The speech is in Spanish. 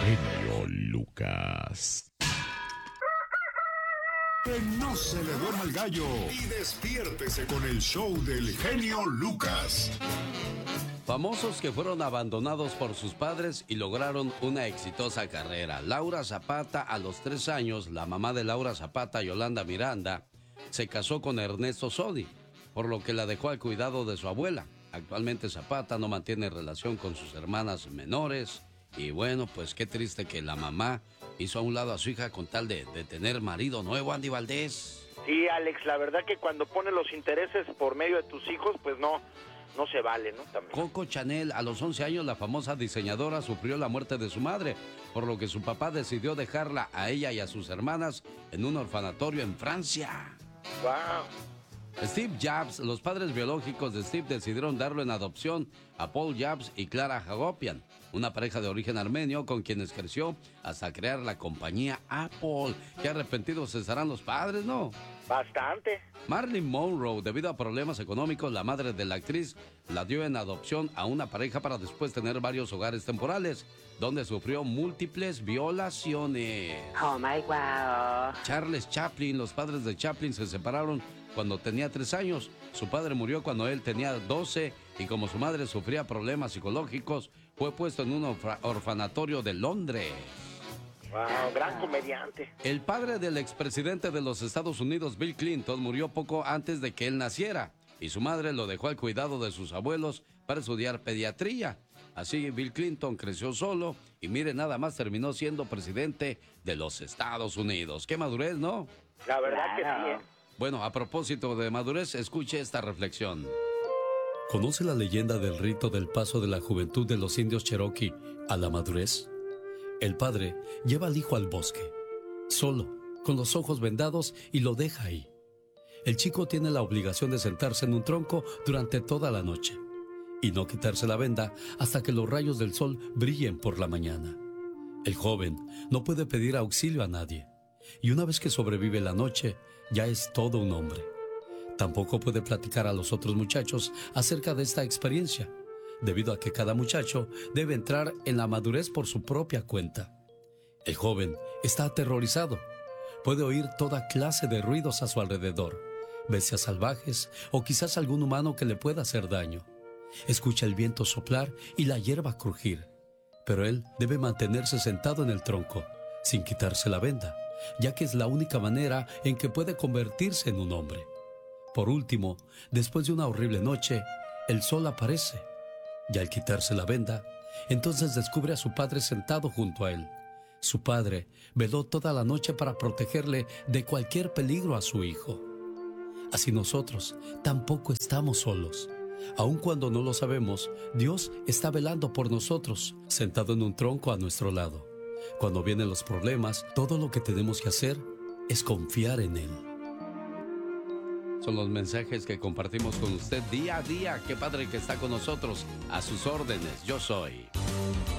genio Lucas. Que no se le duerma el gallo y despiértese con el show del genio Lucas. Famosos que fueron abandonados por sus padres y lograron una exitosa carrera. Laura Zapata, a los 3 años, la mamá de Laura Zapata, Yolanda Miranda, se casó con Ernesto Sodi, por lo que la dejó al cuidado de su abuela. Actualmente Zapata no mantiene relación con sus hermanas menores. Y bueno, pues qué triste que la mamá hizo a un lado a su hija con tal de tener marido nuevo, Andy Valdés. Sí, Alex, la verdad que cuando pones los intereses por medio de tus hijos, pues no se vale, ¿no? También. Coco Chanel, a los 11 años, la famosa diseñadora sufrió la muerte de su madre, por lo que su papá decidió dejarla a ella y a sus hermanas en un orfanatorio en Francia. Wow. Steve Jobs, los padres biológicos de Steve decidieron darlo en adopción a Paul Jobs y Clara Hagopian, una pareja de origen armenio con quienes creció hasta crear la compañía Apple. Qué arrepentidos estarán los padres, ¿no? Bastante. Marilyn Monroe, debido a problemas económicos, la madre de la actriz la dio en adopción a una pareja para después tener varios hogares temporales, donde sufrió múltiples violaciones. Oh my wow. Charles Chaplin, los padres de Chaplin se separaron cuando tenía 3 años. Su padre murió cuando él tenía 12 y como su madre sufría problemas psicológicos, fue puesto en un orfanatorio de Londres. Wow, gran comediante. El padre del expresidente de los Estados Unidos, Bill Clinton, murió poco antes de que él naciera y su madre lo dejó al cuidado de sus abuelos para estudiar pediatría. Así Bill Clinton creció solo y mire, nada más terminó siendo presidente de los Estados Unidos. ¡Qué madurez!, ¿no? La verdad que sí, Bueno, a propósito de madurez, escuche esta reflexión. ¿Conoce la leyenda del rito del paso de la juventud de los indios Cherokee a la madurez? El padre lleva al hijo al bosque, solo, con los ojos vendados, y lo deja ahí. El chico tiene la obligación de sentarse en un tronco durante toda la noche y no quitarse la venda hasta que los rayos del sol brillen por la mañana. El joven no puede pedir auxilio a nadie y una vez que sobrevive la noche, ya es todo un hombre. Tampoco puede platicar a los otros muchachos acerca de esta experiencia, debido a que cada muchacho debe entrar en la madurez por su propia cuenta. El joven está aterrorizado. Puede oír toda clase de ruidos a su alrededor, bestias salvajes o quizás algún humano que le pueda hacer daño. Escucha el viento soplar y la hierba crujir, pero él debe mantenerse sentado en el tronco, sin quitarse la venda, ya que es la única manera en que puede convertirse en un hombre. Por último, después de una horrible noche, el sol aparece. Y al quitarse la venda, entonces descubre a su padre sentado junto a él. Su padre veló toda la noche para protegerle de cualquier peligro a su hijo. Así nosotros tampoco estamos solos. Aun cuando no lo sabemos, Dios está velando por nosotros, sentado en un tronco a nuestro lado. Cuando vienen los problemas, todo lo que tenemos que hacer es confiar en Él. Son los mensajes que compartimos con usted día a día. Qué padre que está con nosotros. A sus órdenes, yo soy